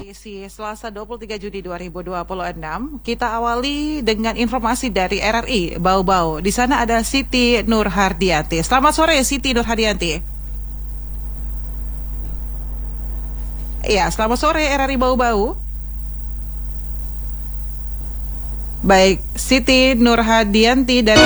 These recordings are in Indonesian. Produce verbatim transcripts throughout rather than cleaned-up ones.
Edisi Selasa dua puluh tiga Juni dua ribu dua puluh enam, kita awali dengan informasi dari R R I Bau-Bau. Di sana ada Siti Nurhardianti. Selamat sore Siti Nurhardianti. Iya, selamat sore R R I Bau-Bau. Baik, Siti Nurhardianti dari...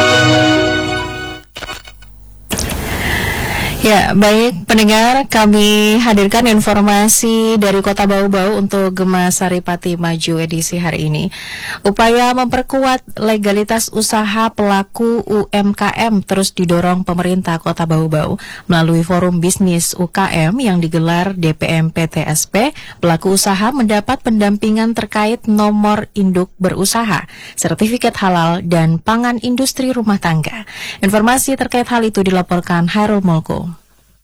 Ya, baik pendengar, kami hadirkan informasi dari Kota Bau-Bau untuk Gema Saripati Maju edisi hari ini. Upaya memperkuat legalitas usaha pelaku U M K M terus didorong pemerintah Kota Bau-Bau melalui Forum Bisnis U K M yang digelar D P M P T S P. Pelaku usaha mendapat pendampingan terkait nomor induk berusaha, sertifikat halal, dan pangan industri rumah tangga. Informasi terkait hal itu dilaporkan Hairul Mulko.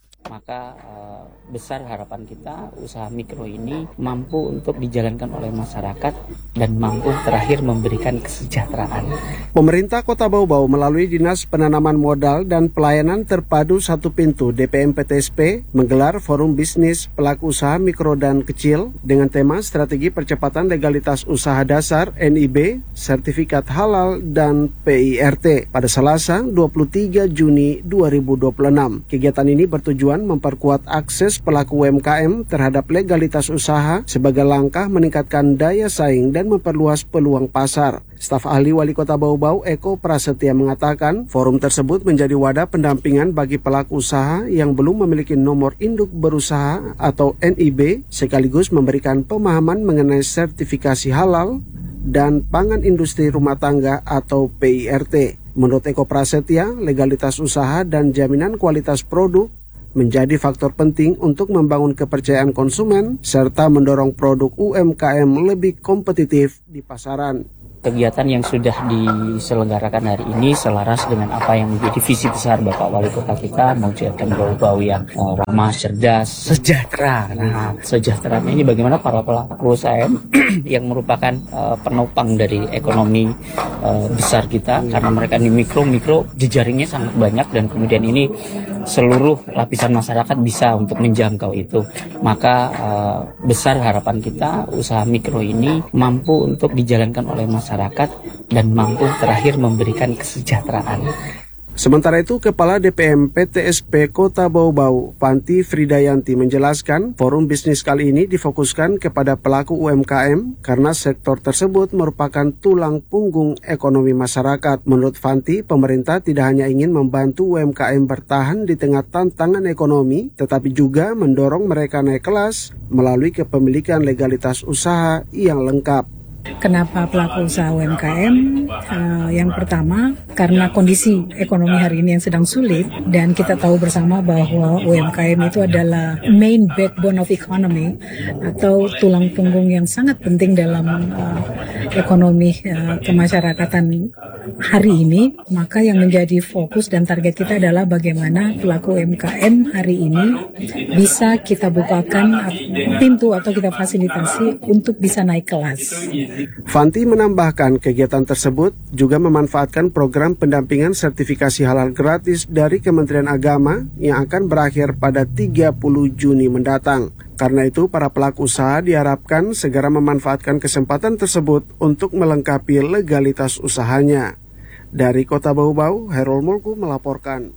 Maka uh, besar harapan kita usaha mikro ini mampu untuk dijalankan oleh masyarakat dan mampu terakhir memberikan kesejahteraan. Pemerintah Kota Bau-Bau melalui Dinas Penanaman Modal dan Pelayanan Terpadu Satu Pintu D P M P T S P menggelar Forum Bisnis Pelaku Usaha Mikro dan Kecil dengan tema Strategi Percepatan Legalitas Usaha Dasar N I B, Sertifikat Halal, dan P I R T pada Selasa dua puluh tiga Juni dua ribu dua puluh enam. Kegiatan ini bertujuan memperkuat akses pelaku U M K M terhadap legalitas usaha sebagai langkah meningkatkan daya saing dan memperluas peluang pasar. Staf ahli Wali Kota Bau-Bau Eko Prasetya mengatakan, forum tersebut menjadi wadah pendampingan bagi pelaku usaha yang belum memiliki nomor induk berusaha atau N I B, sekaligus memberikan pemahaman mengenai sertifikasi halal dan pangan industri rumah tangga atau P I R T. Menurut Eko Prasetya, legalitas usaha dan jaminan kualitas produk menjadi faktor penting untuk membangun kepercayaan konsumen serta mendorong produk U M K M lebih kompetitif di pasaran. Kegiatan yang sudah diselenggarakan hari ini selaras dengan apa yang menjadi visi besar Bapak Wali Kota kita, mewujudkan Bau-Bau yang uh, ramah, cerdas, sejahtera. Nah, sejahteranya ini bagaimana para pelaku usaha yang merupakan uh, penopang dari ekonomi uh, besar kita, karena mereka di mikro-mikro jejaringnya sangat banyak dan kemudian ini seluruh lapisan masyarakat bisa untuk menjangkau itu. Maka uh, besar harapan kita usaha mikro ini mampu untuk dijalankan oleh masyarakat masyarakat dan mampu terakhir memberikan kesejahteraan. Sementara itu, Kepala D P M P T S P Kota Bau-Bau, Fanti Fridayanti menjelaskan, forum bisnis kali ini difokuskan kepada pelaku U M K M karena sektor tersebut merupakan tulang punggung ekonomi masyarakat. Menurut Fanti, pemerintah tidak hanya ingin membantu U M K M bertahan di tengah tantangan ekonomi, tetapi juga mendorong mereka naik kelas melalui kepemilikan legalitas usaha yang lengkap. Kenapa pelaku usaha U M K M? Uh, yang pertama, karena kondisi ekonomi hari ini yang sedang sulit, dan kita tahu bersama bahwa U M K M itu adalah main backbone of economy atau tulang punggung yang sangat penting dalam uh, ekonomi uh, kemasyarakatan hari ini. Maka yang menjadi fokus dan target kita adalah bagaimana pelaku U M K M hari ini bisa kita bukakan pintu atau kita fasilitasi untuk bisa naik kelas. Fanti menambahkan, kegiatan tersebut juga memanfaatkan program pendampingan sertifikasi halal gratis dari Kementerian Agama yang akan berakhir pada tiga puluh Juni mendatang. Karena itu, para pelaku usaha diharapkan segera memanfaatkan kesempatan tersebut untuk melengkapi legalitas usahanya. Dari Kota Bau-Bau, Hairul Mulku melaporkan.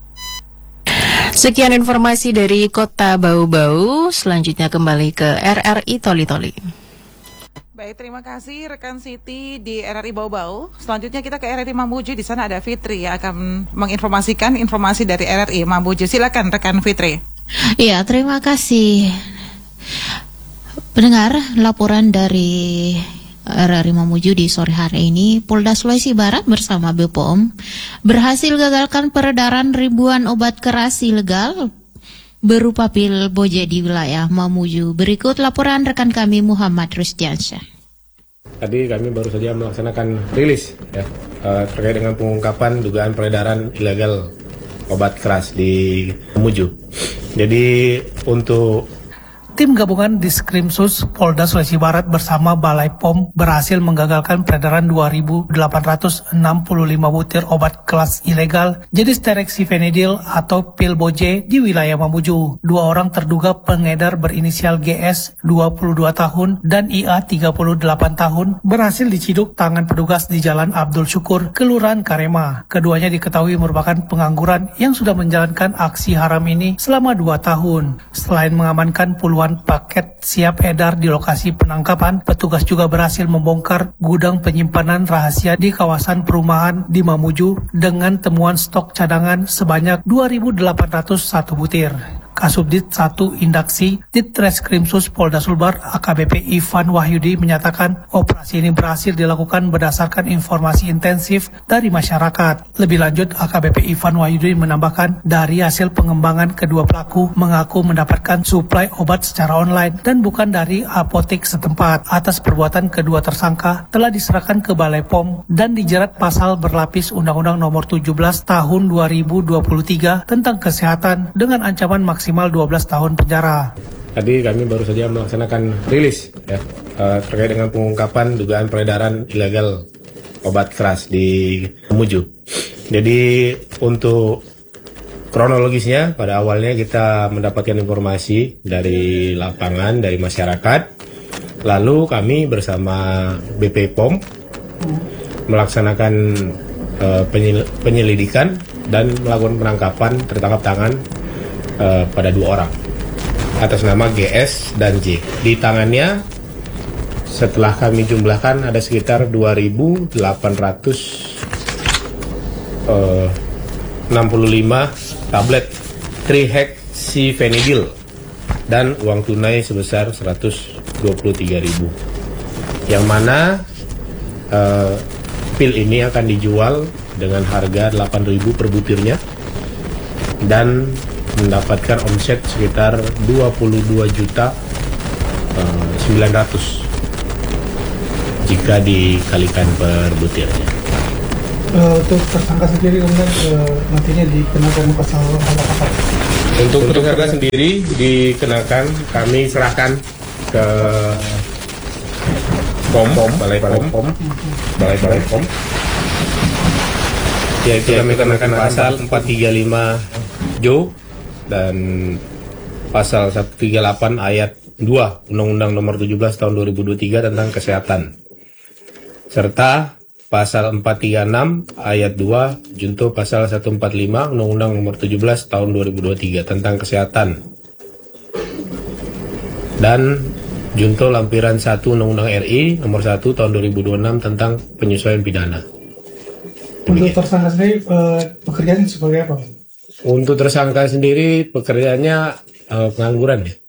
Sekian informasi dari Kota Bau-Bau. Selanjutnya kembali ke R R I Toli-Toli. Baik, terima kasih rekan Siti di R R I Bau-Bau. Selanjutnya kita ke R R I Mamuju. Di sana ada Fitri yang akan menginformasikan informasi dari R R I Mamuju. Silakan rekan Fitri. Iya, terima kasih. Pendengar, laporan dari R R I Mamuju di sore hari ini, Polda Sulawesi Barat bersama B P O M berhasil gagalkan peredaran ribuan obat keras ilegal berupa pil boje di wilayah Mamuju. Berikut laporan rekan kami Muhammad Rusdiansyah. Tadi kami baru saja melaksanakan rilis ya, uh, terkait dengan pengungkapan dugaan peredaran ilegal obat keras di Mamuju. Jadi untuk Tim gabungan Diskrimsus Polda Sulawesi Barat bersama Balai P O M berhasil menggagalkan peredaran dua ribu delapan ratus enam puluh lima butir obat kelas ilegal jenis terexifenidil atau pil boje di wilayah Mamuju. Dua orang terduga pengedar berinisial G S dua puluh dua tahun dan I A tiga puluh delapan tahun berhasil diciduk tangan petugas di Jalan Abdul Syukur, Kelurahan Karema. Keduanya diketahui merupakan pengangguran yang sudah menjalankan aksi haram ini selama dua tahun. Selain mengamankan puluhan paket siap edar di lokasi penangkapan, petugas juga berhasil membongkar gudang penyimpanan rahasia di kawasan perumahan di Mamuju dengan temuan stok cadangan sebanyak dua ribu delapan ratus satu butir. Kasubdit satu Indaksi Ditreskrimsus Polda Sulbar A K B P Ivan Wahyudi menyatakan operasi ini berhasil dilakukan berdasarkan informasi intensif dari masyarakat. Lebih lanjut, A K B P Ivan Wahyudi menambahkan dari hasil pengembangan kedua pelaku mengaku mendapatkan suplai obat secara online dan bukan dari apotek setempat. Atas perbuatan kedua tersangka telah diserahkan ke Balai P O M dan dijerat pasal berlapis Undang-Undang Nomor tujuh belas Tahun dua ribu dua puluh tiga tentang kesehatan dengan ancaman maksimal maksimal dua belas tahun penjara. Tadi kami baru saja melaksanakan rilis ya, uh, terkait dengan pengungkapan dugaan peredaran ilegal obat keras di Mamuju. Jadi untuk kronologisnya pada awalnya kita mendapatkan informasi dari lapangan, dari masyarakat. Lalu kami bersama B P P O M melaksanakan uh, penyel- penyelidikan dan melakukan penangkapan tertangkap tangan Uh, pada dua orang atas nama G S dan J. Di tangannya setelah kami jumlahkan ada sekitar dua ribu delapan ratus enam puluh lima tablet trihexyphenidyl dan uang tunai sebesar seratus dua puluh tiga ribu, yang mana uh, pil ini akan dijual dengan harga delapan ribu per butirnya dan mendapatkan omset sekitar dua puluh dua juta sembilan ratus jika dikalikan per butirnya. Uh, untuk tersangka sendiri kemudian uh, nantinya dikenakan pasal apa? Untuk tersangka sendiri dikenakan, kami serahkan ke P O M, Balai P O M, Balai Balai P O M. Yaitu kami kenakan pasal empat tiga lima Jo dan pasal seratus tiga puluh delapan ayat dua Undang-Undang Nomor tujuh belas Tahun dua ribu dua puluh tiga tentang kesehatan, serta pasal empat tiga enam ayat dua junto pasal seratus empat puluh lima Undang-Undang Nomor tujuh belas Tahun dua ribu dua puluh tiga tentang kesehatan dan junto lampiran satu Undang-Undang R I Nomor satu Tahun dua ribu dua puluh enam tentang penyesuaian pidana. Untuk tersangka sendiri uh, pekerjaan sebagai apa? Untuk tersangka sendiri pekerjaannya uh, pengangguran ya,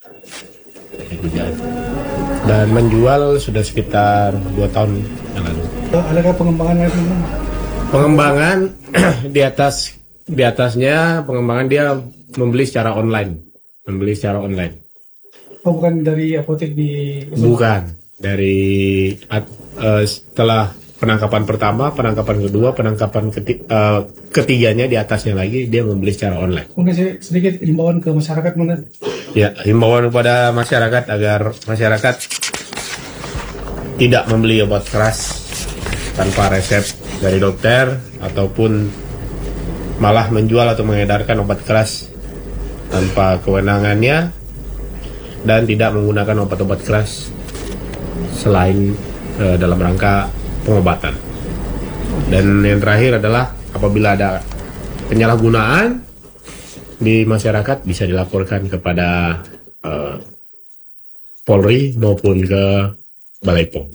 dan menjual sudah sekitar dua tahun yang lalu. Adakah pengembangan lagi? Pengembangan di atas di atasnya pengembangan dia membeli secara online, membeli secara online. Oh, bukan dari apotek di? Bukan dari uh, setelah penangkapan pertama, penangkapan kedua, penangkapan keti- uh, ketiganya di atasnya lagi dia membeli secara online. Mungkin sedikit himbauan ke masyarakat mana? Ya, himbauan kepada masyarakat agar masyarakat tidak membeli obat keras tanpa resep dari dokter ataupun malah menjual atau mengedarkan obat keras tanpa kewenangannya dan tidak menggunakan obat-obat keras selain uh, dalam rangka pengobatan. Dan yang terakhir adalah apabila ada penyalahgunaan di masyarakat bisa dilaporkan kepada uh, Polri maupun ke Balai P O M.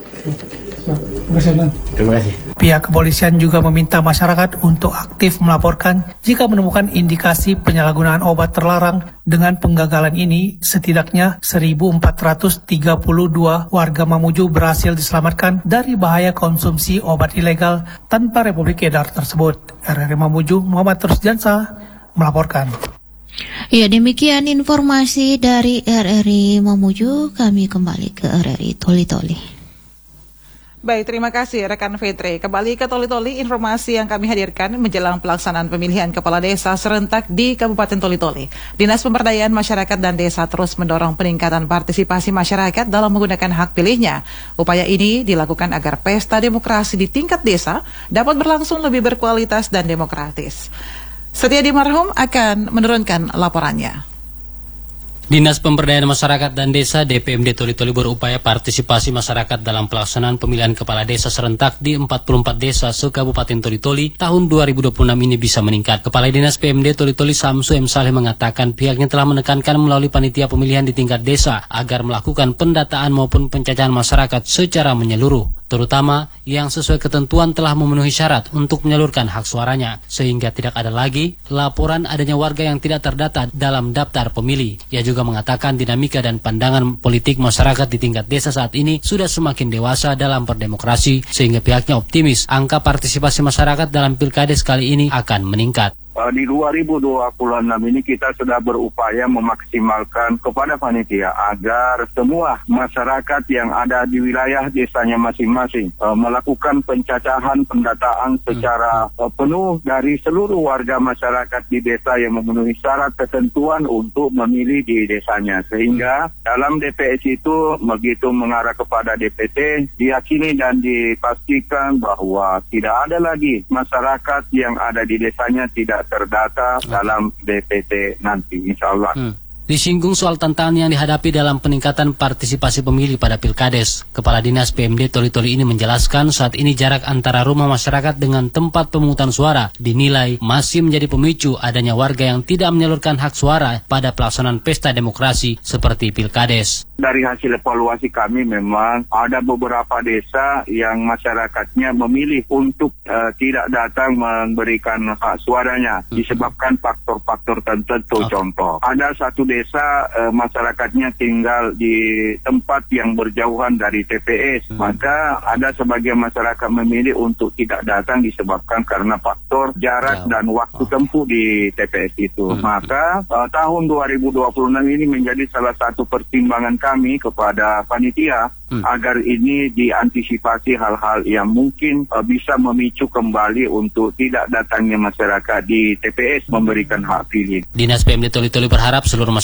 Terima kasih. Pihak kepolisian juga meminta masyarakat untuk aktif melaporkan jika menemukan indikasi penyalahgunaan obat terlarang. Dengan penggagalan ini, setidaknya seribu empat ratus tiga puluh dua warga Mamuju berhasil diselamatkan dari bahaya konsumsi obat ilegal tanpa Republik Edar tersebut. R R I Mamuju, Muhammad Rusjansa melaporkan. Ya, demikian informasi dari R R I Mamuju. Kami kembali ke R R I Toli-Toli. Baik, terima kasih rekan Fitri. Kembali ke Toli-Toli, informasi yang kami hadirkan menjelang pelaksanaan pemilihan kepala desa serentak di Kabupaten Toli-Toli. Dinas Pemberdayaan Masyarakat dan Desa terus mendorong peningkatan partisipasi masyarakat dalam menggunakan hak pilihnya. Upaya ini dilakukan agar pesta demokrasi di tingkat desa dapat berlangsung lebih berkualitas dan demokratis. Setiadi Marhum akan menurunkan laporannya. Dinas Pemberdayaan Masyarakat dan Desa D P M D Toli-Toli berupaya partisipasi masyarakat dalam pelaksanaan pemilihan kepala desa serentak di empat puluh empat desa se-Kabupaten Toli-Toli tahun dua ribu dua puluh enam ini bisa meningkat. Kepala Dinas P M D Toli-Toli Samsu M. Saleh mengatakan pihaknya telah menekankan melalui panitia pemilihan di tingkat desa agar melakukan pendataan maupun pencacahan masyarakat secara menyeluruh, terutama yang sesuai ketentuan telah memenuhi syarat untuk menyalurkan hak suaranya, sehingga tidak ada lagi laporan adanya warga yang tidak terdata dalam daftar pemilih. Ia juga mengatakan dinamika dan pandangan politik masyarakat di tingkat desa saat ini sudah semakin dewasa dalam berdemokrasi, sehingga pihaknya optimis angka partisipasi masyarakat dalam pilkades kali ini akan meningkat. Di dua ribu dua puluh enam ini kita sudah berupaya memaksimalkan kepada panitia agar semua masyarakat yang ada di wilayah desanya masing-masing uh, melakukan pencacahan pendataan secara uh, penuh dari seluruh warga masyarakat di desa yang memenuhi syarat ketentuan untuk memilih di desanya, sehingga dalam D P S itu begitu mengarah kepada D P T diyakini dan dipastikan bahwa tidak ada lagi masyarakat yang ada di desanya tidak terdata dalam D P T nanti, insya Allah. Hmm. Disinggung soal tantangan yang dihadapi dalam peningkatan partisipasi pemilih pada pilkades, Kepala Dinas P M D Toli-Toli ini menjelaskan saat ini jarak antara rumah masyarakat dengan tempat pemungutan suara dinilai masih menjadi pemicu adanya warga yang tidak menyalurkan hak suara pada pelaksanaan pesta demokrasi seperti pilkades. Dari hasil evaluasi kami memang ada beberapa desa yang masyarakatnya memilih untuk uh, tidak datang memberikan hak suaranya disebabkan faktor-faktor tertentu. Okay. Contoh, ada satu desa uh, masyarakatnya tinggal di tempat yang berjauhan dari T P S, hmm. maka ada sebagian masyarakat memilih untuk tidak datang disebabkan karena faktor jarak yeah. dan waktu oh. tempuh di T P S itu. Hmm. Maka uh, tahun dua ribu dua puluh enam ini menjadi salah satu pertimbangan kami kami kepada panitia hmm. agar ini diantisipasi hal-hal yang mungkin uh, bisa memicu kembali untuk tidak datangnya masyarakat di T P S memberikan hak pilih. Dinas P M D Toli-Toli berharap seluruh masyarakat